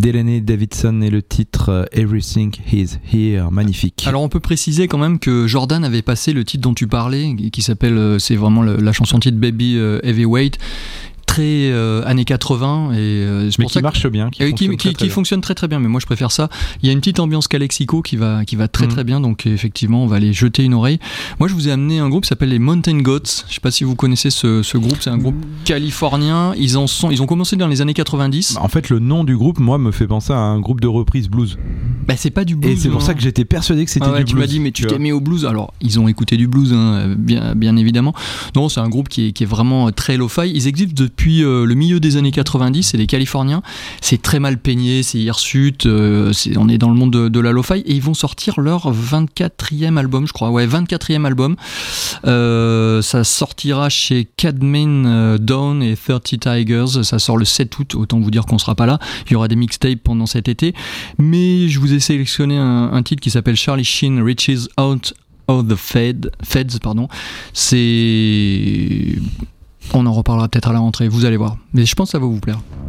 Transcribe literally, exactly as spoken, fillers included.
Delaney Davidson et le titre euh, Everything Is Here, magnifique. Alors on peut préciser quand même que Jordan avait passé le titre dont tu parlais, qui s'appelle, euh, c'est vraiment le, la chanson titre Baby euh, Heavyweight, très euh, années quatre-vingts et euh, c'est mais pour qui ça marche que, bien, qui, euh, fonctionne, qui, très, qui, très qui fonctionne très très bien, mais moi je préfère ça. Il y a une petite ambiance Calexico qui va, qui va très mmh. très bien, donc effectivement on va aller jeter une oreille. Moi je vous ai amené un groupe qui s'appelle les Mountain Goats, je sais pas si vous connaissez ce, ce groupe, c'est un groupe mmh. californien, ils, en sont, ils ont commencé dans les années quatre-vingt-dix. En fait le nom du groupe moi me fait penser à un groupe de reprise blues. Bah c'est pas du blues. Et c'est pour non. ça que j'étais persuadé que c'était ah ouais, du tu blues. Tu m'as dit mais tu, tu t'es mis au blues, alors ils ont écouté du blues hein, bien, bien évidemment. Non c'est un groupe qui est, qui est vraiment très lo-fi, ils existent depuis euh, le milieu des années quatre-vingt-dix, c'est des Californiens, c'est très mal peigné, c'est hirsute, euh, c'est, on est dans le monde de, de la lo-fi et ils vont sortir leur vingt-quatrième album je crois, ouais vingt-quatrième album, euh, ça sortira chez Cadman euh, Dawn et thirty Tigers, ça sort le sept août, autant vous dire qu'on sera pas là, il y aura des mixtapes pendant cet été, mais je vous ai sélectionné un, un titre qui s'appelle Charlie Sheen Reaches Out of the Fed, Feds, pardon, c'est... On en reparlera peut-être à la rentrée, vous allez voir. Mais je pense que ça va vous plaire.